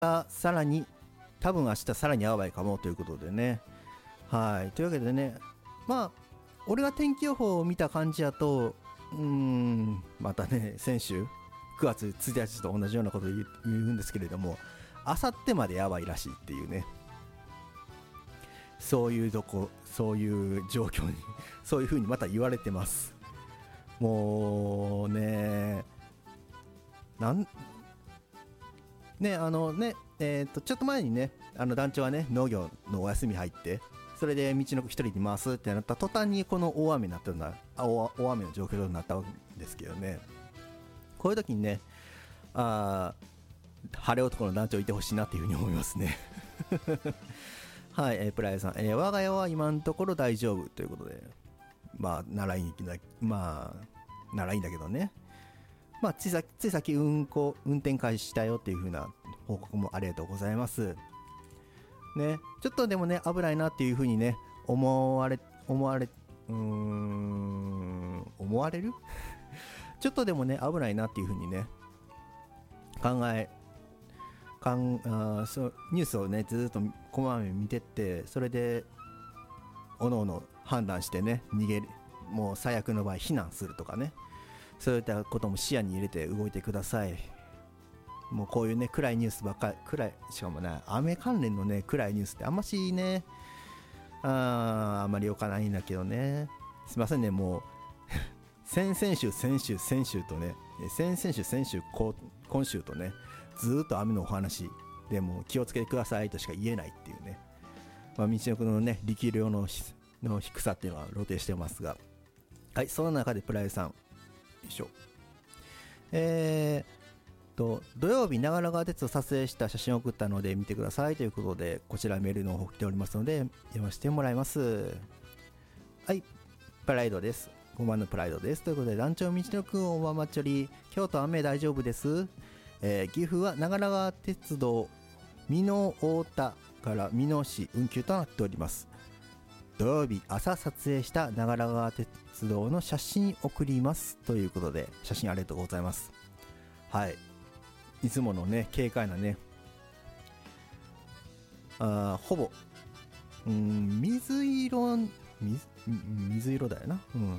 さらに多分明日さらにやばいかもということでね。はい、というわけでね、まあ俺が天気予報を見た感じやと、またね、先週9月1日と同じようなことを言うんですけれども、あさってまでやばいらしいっていうね、そういう状況にそういう風にまた言われてます。もうね、ちょっと前にね、団長はね、農業のお休み入って、それで道のく一人に回すってなった途端にこの大雨になった大雨の状況になったわけですけどね。こういう時にね、晴れ男の団長いてほしいなっていうふうに思いますね。はい、プライさん、我が家は今のところ大丈夫ということで、まあならいいんだけどね。まあ、ついさっき運転開始したよっていう風な報告もありがとうございますね。ちょっとでもね、危ないなっていう風にね、思われるちょっとでもね、危ないなっていう風にね、ニュースをね、ずっとこまめに見てって、それでおのおの判断してね、もう最悪の場合避難するとかね、そういったことも視野に入れて動いてください。もうこういうね、暗いニュースばっかり、しかもね、雨関連のね、暗いニュースってあんましね、あんまり良かないんだけどね。すいませんね、もう先週とね、先週今週とね、ずーっと雨のお話でも気をつけてくださいとしか言えないっていうね。まあ、道のくのね、力量の低さっていうのは露呈してますが、はい、その中でプライさん、よいしょ、土曜日長良川鉄を撮影した写真を送ったので見てくださいということで、こちらメールの方来ておりますので読ませてもらいます。はい、プライドです。5番のプライドですということで、団長道のくんおばまちょり、京都雨大丈夫です。岐阜は長良川鉄道美濃太田から美濃市運休となっております。土曜日朝撮影した長良川鉄道の写真送りますということで、写真ありがとうございます。はい、いつものね、軽快なね、ほぼ水色だよな、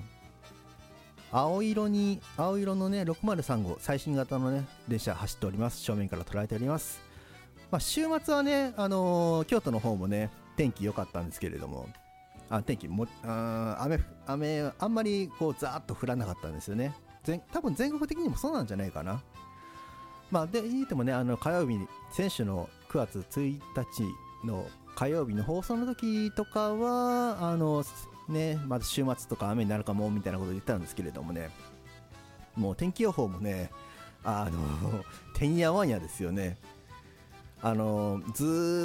青色のね603号最新型のね電車走っております。正面から捉えております。まあ、週末はね、京都の方もね天気良かったんですけれども、天気も雨あんまりこうザーッと降らなかったんですよね。多分全国的にもそうなんじゃないかな。まあで言ってもね、火曜日に先週の9月1日の火曜日の放送の時とかはまず週末とか雨になるかもみたいなことを言ったんですけれどもね、もう天気予報もね、てんやわんやですよね。ずー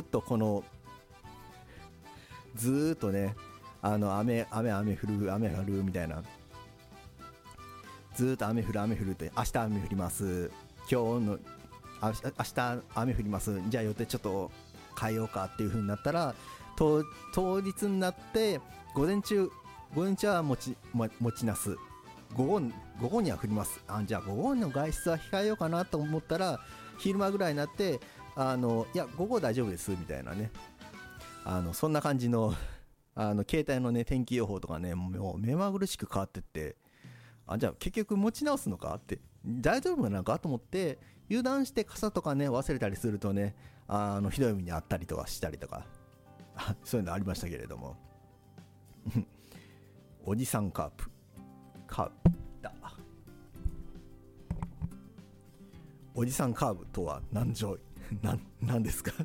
っとね、雨降るみたいな、ずーっと雨降るって、明日雨降ります、明日雨降ります、じゃあ予定ちょっと変えようかっていう風になったら、当日になって午前中は持ちなす、午後には降ります。じゃあ午後の外出は控えようかなと思ったら、昼間ぐらいになっていや午後大丈夫ですみたいなね、そんな感じの携帯のね天気予報とかね、もう目まぐるしく変わってって、じゃあ結局持ち直すのかって、大丈夫なのかと思って、油断して傘とかね忘れたりするとね、ひどい目にあったりとかしたりとかそういうのありましたけれどもおじさんカープだ。おじさんカーブとは何ですか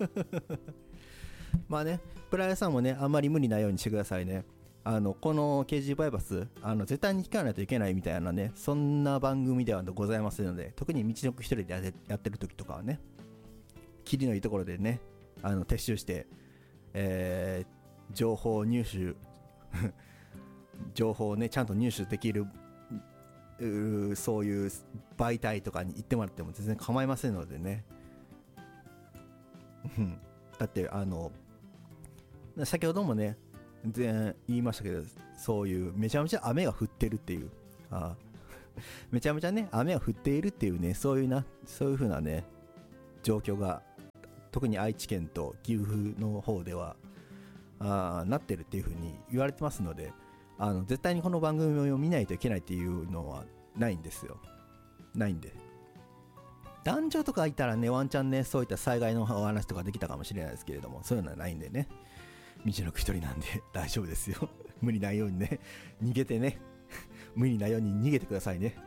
まあね、プライヤーさんもね、あんまり無理ないようにしてくださいね。この KG バイパス絶対に聞かないといけないみたいなね、そんな番組ではございませんので、特に道のく一人でやってる時とかはね、キリのいいところでね、撤収して、情報入手情報をねちゃんと入手できるそういう媒体とかに行ってもらっても全然構いませんのでねだって先ほどもね言いましたけど、そういうめちゃめちゃ雨が降ってるっていうめちゃめちゃね雨が降っているっていうね、そういう風なね状況が特に愛知県と岐阜の方ではなってるっていう風に言われてますので、絶対にこの番組を見ないといけないっていうのはないんですよ。ないんで、男女とかいたらね、ワンチャンね、そういった災害のお話とかできたかもしれないですけれども、そういうのはないんでね、道のく一人なんで大丈夫ですよ。無理ないようにね、逃げてね、無理ないように逃げてくださいね。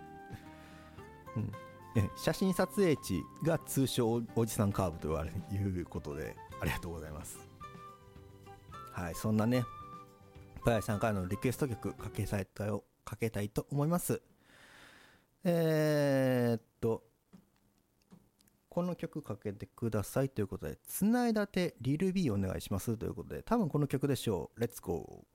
写真撮影地が通称おじさんカーブということで、ありがとうございます。はい、そんなね、パヤさんからのリクエスト曲かけたいと思います。この曲かけてくださいということで、つないだてリルビーお願いしますということで、多分この曲でしょう。レッツゴー。